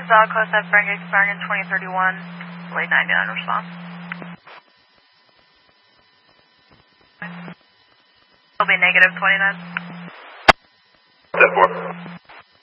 Dog, close at Frank expiring in 2031, late 99 response. It'll be negative 29. 10-4.